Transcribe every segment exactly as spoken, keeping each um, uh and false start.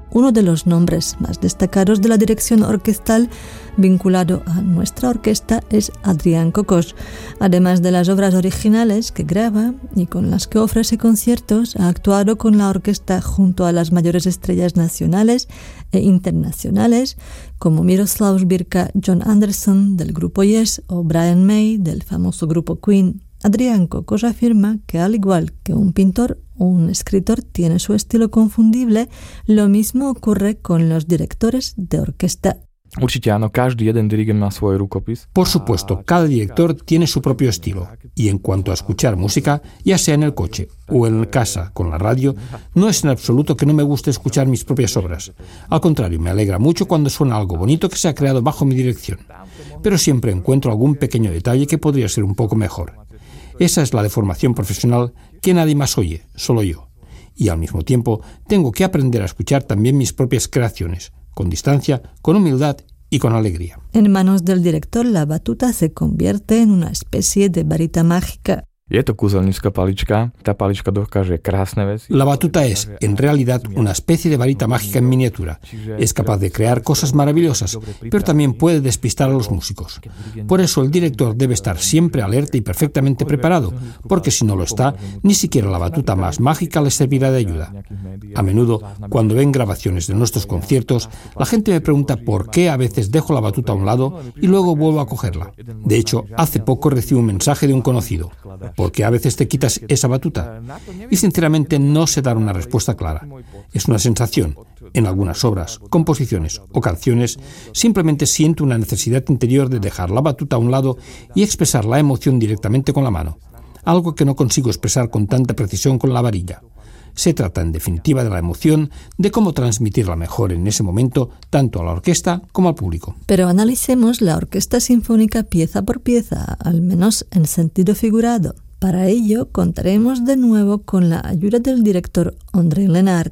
uno de los nombres más destacados de la dirección orquestal vinculado a nuestra orquesta es Adrián Cocos. Además de las obras originales que graba y con las que ofrece conciertos, ha actuado con la orquesta junto a las mayores estrellas nacionales e internacionales como Miroslav Sbirka, John Anderson del grupo Yes o Brian May del famoso grupo Queen. Adrián Cocos afirma que al igual que un pintor o un escritor tiene su estilo confundible, lo mismo ocurre con los directores de orquesta. Určite áno, každý jeden dirigent má svoj rukopis. Por supuesto, cada director tiene su propio estilo. Y en cuanto a escuchar música, ya sea en el coche o en casa con la radio, no es en absoluto que no me guste escuchar mis propias obras. Al contrario, me alegra mucho cuando suena algo bonito que se ha creado bajo mi dirección. Pero siempre encuentro algún pequeño detalle que podría ser un poco mejor. Esa es la deformación profesional que nadie más oye, solo yo. Y al mismo tiempo, tengo que aprender a escuchar también mis propias creaciones, con distancia, con humildad y con alegría. En manos del director, la batuta se convierte en una especie de varita mágica. Je to kúzelnícka palička, tá palička dokáže krásne veci. La batuta es, en realidad, una especie de varita mágica en miniatura. Es capaz de crear cosas maravillosas, pero también puede despistar a los músicos. Por eso el director debe estar siempre alerta y perfectamente preparado, porque si no lo está, ni siquiera la batuta más mágica le servirá de ayuda. A menudo, cuando ven grabaciones de nuestros conciertos, la gente me pregunta por qué a veces dejo la batuta a un lado y luego vuelvo a cogerla. De hecho, hace poco recibí un mensaje de un conocido. ¿Por qué a veces te quitas esa batuta? Y sinceramente no sé dar una respuesta clara. Es una sensación. En algunas obras, composiciones o canciones, simplemente siento una necesidad interior de dejar la batuta a un lado y expresar la emoción directamente con la mano. Algo que no consigo expresar con tanta precisión con la varilla. Se trata, en definitiva, de la emoción, de cómo transmitirla mejor en ese momento, tanto a la orquesta como al público. Pero analicemos la orquesta sinfónica pieza por pieza, al menos en sentido figurado. Para ello, contaremos de nuevo con la ayuda del director Ondrej Lenart.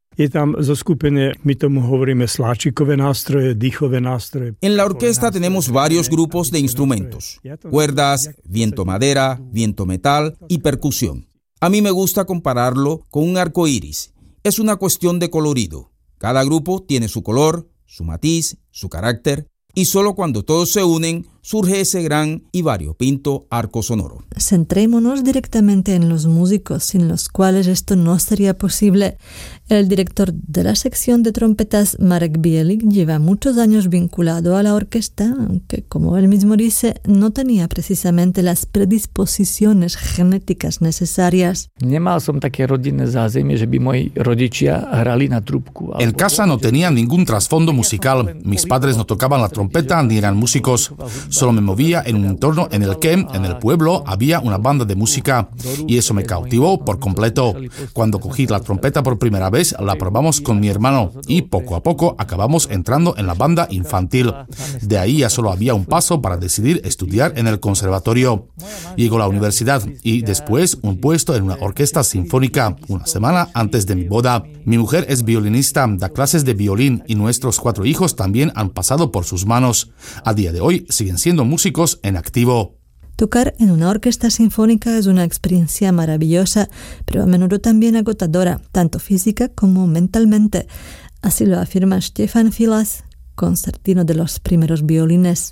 En la orquesta tenemos varios grupos de instrumentos: cuerdas, viento madera, viento metal y percusión. A mí me gusta compararlo con un arco iris. Es una cuestión de colorido. Cada grupo tiene su color, su matiz, su carácter, y solo cuando todos se unen surge ese gran y variopinto arco sonoro. Centrémonos directamente en los músicos, sin los cuales esto no sería posible. El director de la sección de trompetas, Marek Bielik, lleva muchos años vinculado a la orquesta, aunque, como él mismo dice, no tenía precisamente las predisposiciones genéticas necesarias. Nemal som také rodinné zázemie, že by moji rodičia hrali na trúbku. En casa no tenía ningún trasfondo musical. Mis padres no tocaban la trompeta ni eran músicos. Solo me movía en un entorno en el que, en el pueblo, había una banda de música. Y eso me cautivó por completo. Cuando cogí la trompeta por primera vez, la probamos con mi hermano. Y poco a poco acabamos entrando en la banda infantil. De ahí ya solo había un paso para decidir estudiar en el conservatorio. Llegó la universidad y después un puesto en una orquesta sinfónica, una semana antes de mi boda. Mi mujer es violinista, da clases de violín y nuestros cuatro hijos también han pasado por sus manos. A día de hoy siguen siendo músicos en activo. Tocar en una orquesta sinfónica es una experiencia maravillosa, pero a menudo también agotadora, tanto física como mentalmente. Así lo afirma Štefan Filas, concertino de los primeros violines.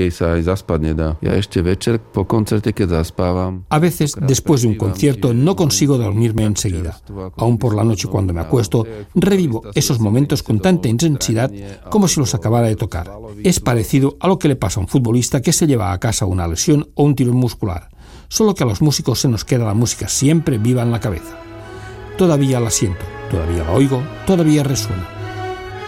A veces, después de un concierto, no consigo dormirme enseguida. Aún por la noche, cuando me acuesto, revivo esos momentos con tanta intensidad como si los acabara de tocar. Es parecido a lo que le pasa a un futbolista que se lleva a casa una lesión o un tirón muscular, solo que a los músicos se nos queda la música siempre viva en la cabeza. Todavía la siento, todavía la oigo, todavía resuena.